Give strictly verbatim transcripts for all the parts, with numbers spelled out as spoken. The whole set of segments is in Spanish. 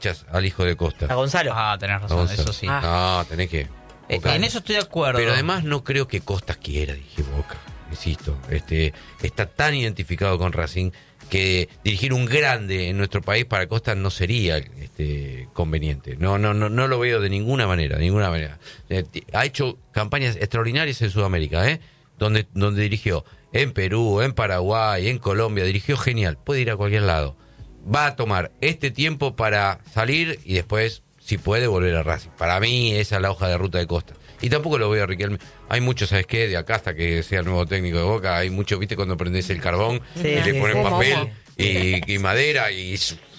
al hijo de Costa. A Gonzalo. Ah, tenés razón, eso sí. Ah. No, tenés que... Eh, en eso estoy de acuerdo. Pero además no creo que Costas quiera, dije Boca. Insisto, este, está tan identificado con Racing que dirigir un grande en nuestro país para Costas no sería este, conveniente. No, no, no, no lo veo de ninguna manera, de ninguna manera. Eh, ha hecho campañas extraordinarias en Sudamérica, ¿eh? Donde, donde dirigió en Perú, en Paraguay, en Colombia, dirigió genial. Puede ir a cualquier lado. Va a tomar este tiempo para salir y después, si puede, volver a Racing. Para mí esa es la hoja de ruta de Costas. Y tampoco lo veo a Riquelme. Hay muchos, ¿sabes qué? De acá hasta que sea el nuevo técnico de Boca, hay mucho, ¿viste? Cuando prendés el carbón Sí, y le sí, ponen sí. papel y, y madera y...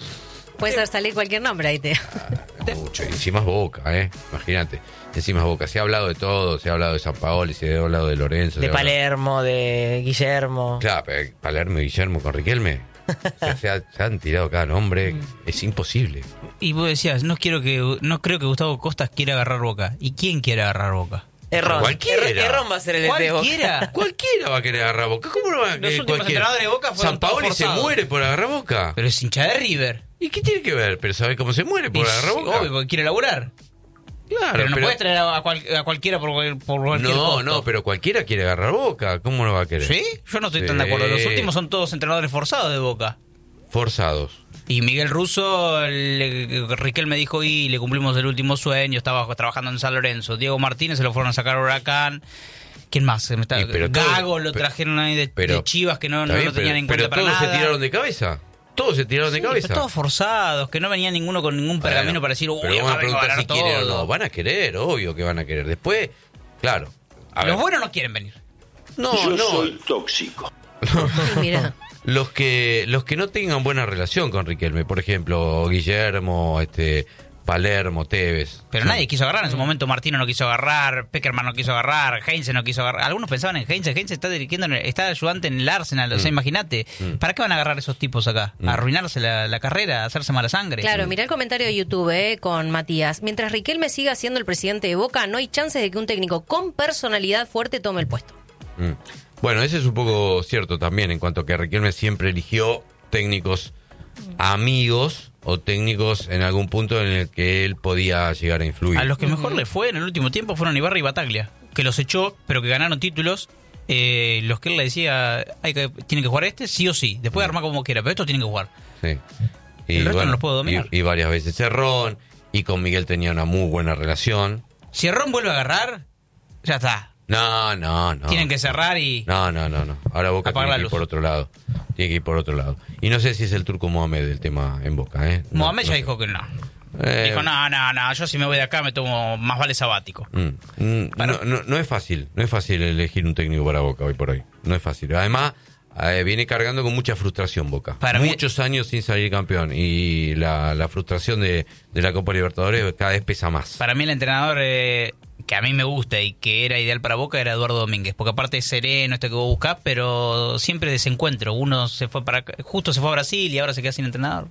Puede ser salir cualquier nombre ahí te. Ah, mucho. Y encima es Boca, ¿eh? Imagínate. Encima es Boca. Se ha hablado de todo, se ha hablado de San Paoli, se ha hablado de Lorenzo. De se ha hablado- Palermo, de Guillermo. Claro, pero Palermo y Guillermo con Riquelme. O sea, se, ha- se han tirado cada nombre. Es imposible. Y vos decías, no quiero que no creo que Gustavo Costas quiera agarrar Boca. ¿Y quién quiere agarrar Boca? Errón. Cualquiera. Er- Errón va a ser el de Boca. ¿Cualquiera? Cualquiera va a querer agarrar Boca. ¿Cómo no va a Los querer últimos cualquiera? entrenadores de Boca fueron San todos Paoli se forzados. muere por agarrar Boca. Pero es hincha de River. ¿Y qué tiene que ver? Pero ¿sabe cómo se muere por Y, agarrar Boca? obvio, porque quiere laburar. Claro, Pero no puedes traer a, cual- a cualquiera por, cual- por cualquier No, costo. no, pero cualquiera quiere agarrar Boca. ¿Cómo no va a querer? ¿Sí? Yo no estoy tan Sí. de acuerdo. Los últimos son todos entrenadores forzados de Boca. Forzados. Y Miguel Russo, le, Riquelme dijo, y le cumplimos el último sueño, estaba trabajando en San Lorenzo. Diego Martínez se lo fueron a sacar a Huracán. ¿Quién más? Se me está- Y pero todo- Gago lo pero- trajeron ahí de, pero- de Chivas que no, no Está bien, lo tenían pero, en cuenta pero para todos nada. se tiraron de cabeza. Todos se tiraron de Sí, cabeza. pero todos forzados, que no venía ninguno con ningún pergamino Bueno, para decir, uy, pero vamos acá a vengo a preguntar ganar si quieren o todo. no. Van a querer, obvio que van a querer. Después, claro. A Los ver. buenos no quieren venir. No, Yo no. soy tóxico. Mira. Los que los que no tengan buena relación con Riquelme, por ejemplo, Guillermo, este Palermo, Tevez. Pero nadie quiso agarrar. En su momento Martino no quiso agarrar, Peckerman no quiso agarrar, Heinze no quiso agarrar. Algunos pensaban en Heinze. Heinze está dirigiendo, en el- está ayudante en el Arsenal. O sea, Mm. imagínate. Mm. ¿Para qué van a agarrar esos tipos acá? Mm. ¿A arruinarse la, la carrera? ¿A hacerse mala sangre? Claro, mirá el comentario de YouTube eh, con Matías. Mientras Riquelme siga siendo el presidente de Boca, no hay chances de que un técnico con personalidad fuerte tome el puesto. Mm. Bueno, eso es un poco cierto también, en cuanto a que Riquelme siempre eligió técnicos amigos o técnicos en algún punto en el que él podía llegar a influir. A los que mejor le fue en el último tiempo fueron Ibarra y Bataglia, que los echó, pero que ganaron títulos. Eh, los que él le decía, hay que, tienen que jugar este, sí o sí. Después armar como quiera, pero estos tienen que jugar. Sí. El resto no los puedo dominar. Y, y varias veces Cerrón, y con Miguel tenía una muy buena relación. Si Herrón vuelve a agarrar, ya está. No, no, no. Tienen que cerrar y... No, no, no, no. Ahora Boca Apagar tiene la que ir luz. por otro lado. Tiene que ir por otro lado. Y no sé si es el turco Mohamed el tema en Boca, ¿eh? No, Mohamed no ya sé. dijo que no. Eh, Dijo, no, no, no, yo si me voy de acá me tomo más vale sabático. mm, mm, no, no, no es fácil, no es fácil elegir un técnico para Boca hoy por hoy. No es fácil. Además, eh, viene cargando con mucha frustración Boca. Para mí- Muchos años sin salir campeón. Y la, la frustración de, de la Copa Libertadores cada vez pesa más. Para mí el entrenador eh, que a mí me gusta y que era ideal para Boca era Eduardo Domínguez, porque aparte es sereno, este que vos buscás, pero siempre desencuentro. Uno se fue para acá- justo se fue a Brasil y ahora se queda sin entrenador.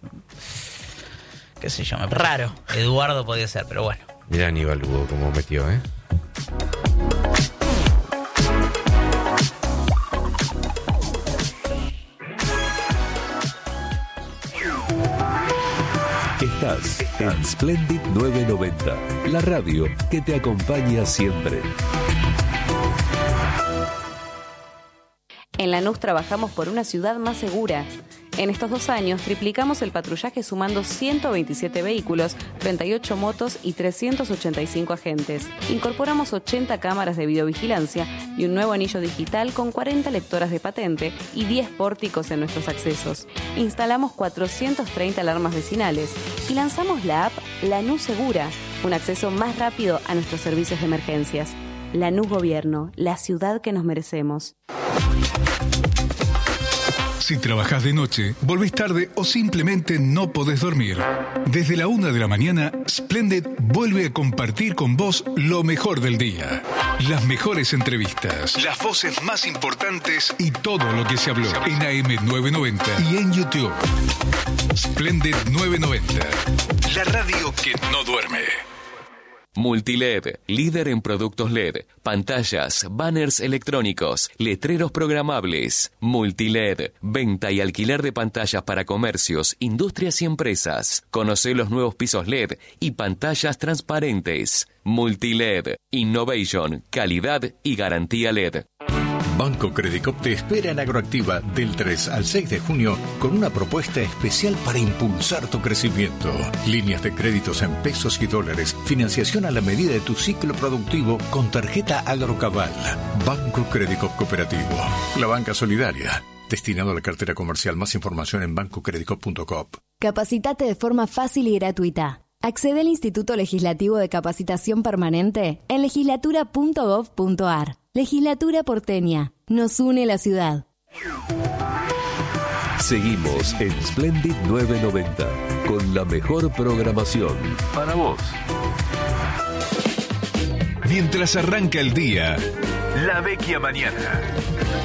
Qué sé yo, me parece. Raro. Eduardo podía ser, pero bueno. Mirá Aníbal Hugo como metió, ¿eh? Estás en Splendid novecientos noventa, la radio que te acompaña siempre. En Lanús trabajamos por una ciudad más segura. En estos dos años triplicamos el patrullaje sumando ciento veintisiete vehículos, treinta y ocho motos y trescientos ochenta y cinco agentes. Incorporamos ochenta cámaras de videovigilancia y un nuevo anillo digital con cuarenta lectoras de patente y diez pórticos en nuestros accesos. Instalamos cuatrocientas treinta alarmas vecinales y lanzamos la app Lanús Segura, un acceso más rápido a nuestros servicios de emergencias. Lanús Gobierno, la ciudad que nos merecemos. Si trabajás de noche, volvés tarde o simplemente no podés dormir. Desde la una de la mañana, Splendid vuelve a compartir con vos lo mejor del día. Las mejores entrevistas, las voces más importantes y todo lo que se habló en A M novecientos noventa y en YouTube. Splendid novecientos noventa, la radio que no duerme. Multiled, líder en productos L E D, pantallas, banners electrónicos, letreros programables. Multiled, venta y alquiler de pantallas para comercios, industrias y empresas. Conoce los nuevos pisos L E D y pantallas transparentes. Multiled, innovation, calidad y garantía L E D. Banco Credicop te espera en Agroactiva del tres al seis de junio con una propuesta especial para impulsar tu crecimiento. Líneas de créditos en pesos y dólares, financiación a la medida de tu ciclo productivo con tarjeta Agrocabal. Banco Credicop Cooperativo, la banca solidaria. Destinado a la cartera comercial. Más información en banco credicop punto com. Capacitate de forma fácil y gratuita. Accede al Instituto Legislativo de Capacitación Permanente en legislatura punto gov punto ar. Legislatura porteña. Nos une la ciudad. Seguimos en Splendid novecientos noventa con la mejor programación para vos. Mientras arranca el día, La Vecchia Mañana.